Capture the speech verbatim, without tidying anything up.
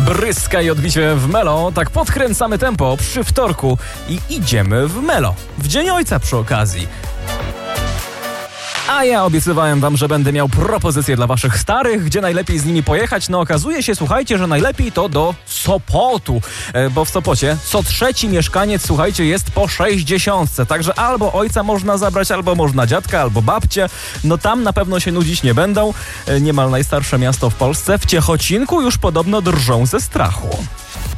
Bryska i odbicie w Melo. Tak podkręcamy tempo przy wtorku i idziemy w Melo. W Dzień Ojca przy okazji. A ja obiecywałem wam, że będę miał propozycje dla waszych starych, gdzie najlepiej z nimi pojechać. No okazuje się, słuchajcie, że najlepiej to do Sopotu, e, bo w Sopocie co trzeci mieszkaniec, słuchajcie, jest po sześćdziesiątce. Także albo ojca można zabrać, albo można dziadka, albo babcię. No tam na pewno się nudzić nie będą. E, niemal najstarsze miasto w Polsce. W Ciechocinku już podobno drżą ze strachu.